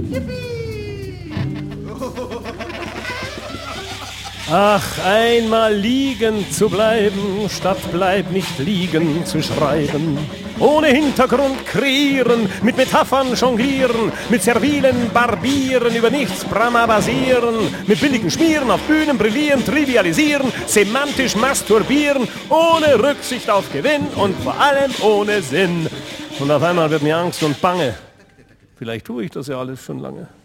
Ach, einmal liegen zu bleiben, statt bleib nicht liegen zu schreiben. Ohne Hintergrund kreieren, mit Metaphern jonglieren, mit servilen Barbieren, über nichts Brahma basieren, mit billigen Schmieren auf Bühnen brillieren, trivialisieren, semantisch masturbieren, ohne Rücksicht auf Gewinn und vor allem ohne Sinn. Und auf einmal wird mir Angst und Bange. Vielleicht tue ich das ja alles schon lange.